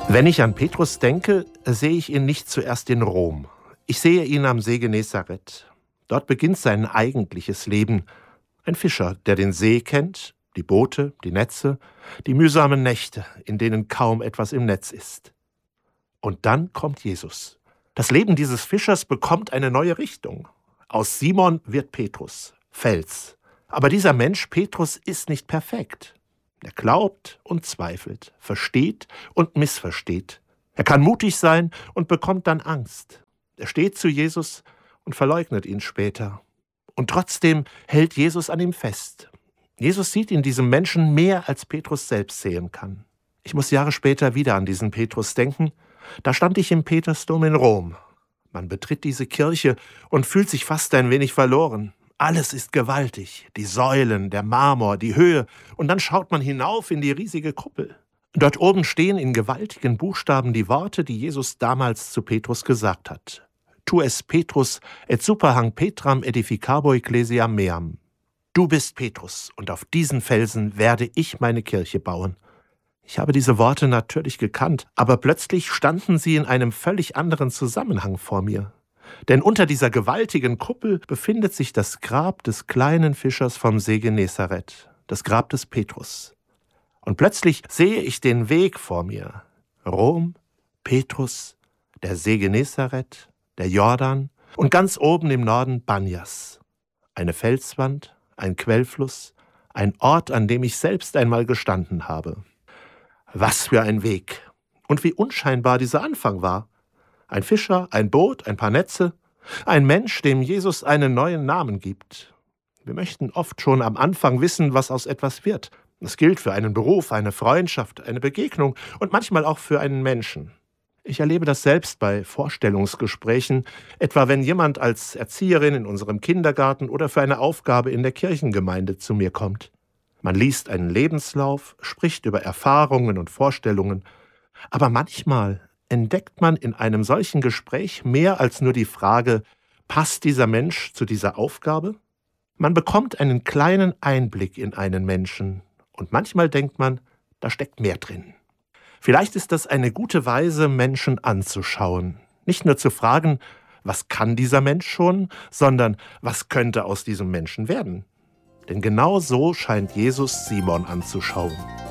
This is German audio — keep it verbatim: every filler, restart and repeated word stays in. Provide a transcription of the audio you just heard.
Wenn ich an Petrus denke, sehe ich ihn nicht zuerst in Rom. Ich sehe ihn am See Genezareth. Dort beginnt sein eigentliches Leben. Ein Fischer, der den See kennt, die Boote, die Netze, die mühsamen Nächte, in denen kaum etwas im Netz ist. Und dann kommt Jesus. Das Leben dieses Fischers bekommt eine neue Richtung. Aus Simon wird Petrus, Fels. Aber dieser Mensch Petrus ist nicht perfekt. Er glaubt und zweifelt, versteht und missversteht. Er kann mutig sein und bekommt dann Angst. Er steht zu Jesus und verleugnet ihn später. Und trotzdem hält Jesus an ihm fest. Jesus sieht in diesem Menschen mehr, als Petrus selbst sehen kann. Ich muss Jahre später wieder an diesen Petrus denken. Da stand ich im Petersdom in Rom. Man betritt diese Kirche und fühlt sich fast ein wenig verloren. Alles ist gewaltig, die Säulen, der Marmor, die Höhe, und dann schaut man hinauf in die riesige Kuppel. Dort oben stehen in gewaltigen Buchstaben die Worte, die Jesus damals zu Petrus gesagt hat. Tu es Petrus, et super hanc Petram edificabo ecclesiam meam. Du bist Petrus, und auf diesen Felsen werde ich meine Kirche bauen. Ich habe diese Worte natürlich gekannt, aber plötzlich standen sie in einem völlig anderen Zusammenhang vor mir. Denn unter dieser gewaltigen Kuppel befindet sich das Grab des kleinen Fischers vom See Genezareth, das Grab des Petrus. Und plötzlich sehe ich den Weg vor mir. Rom, Petrus, der See Genezareth, der Jordan und ganz oben im Norden Banjas. Eine Felswand, ein Quellfluss, ein Ort, an dem ich selbst einmal gestanden habe. Was für ein Weg! Und wie unscheinbar dieser Anfang war. Ein Fischer, ein Boot, ein paar Netze, ein Mensch, dem Jesus einen neuen Namen gibt. Wir möchten oft schon am Anfang wissen, was aus etwas wird. Das gilt für einen Beruf, eine Freundschaft, eine Begegnung und manchmal auch für einen Menschen. Ich erlebe das selbst bei Vorstellungsgesprächen, etwa wenn jemand als Erzieherin in unserem Kindergarten oder für eine Aufgabe in der Kirchengemeinde zu mir kommt. Man liest einen Lebenslauf, spricht über Erfahrungen und Vorstellungen, aber manchmal entdeckt man in einem solchen Gespräch mehr als nur die Frage, passt dieser Mensch zu dieser Aufgabe? Man bekommt einen kleinen Einblick in einen Menschen und manchmal denkt man, da steckt mehr drin. Vielleicht ist das eine gute Weise, Menschen anzuschauen. Nicht nur zu fragen, was kann dieser Mensch schon, sondern was könnte aus diesem Menschen werden? Denn genau so scheint Jesus Simon anzuschauen.